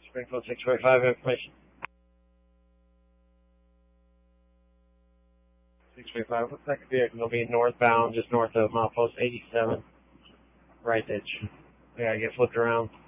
Springfield 645 information. 645, looks like a vehicle will be northbound, just north of milepost 87. Right ditch. Yeah, I get flipped around.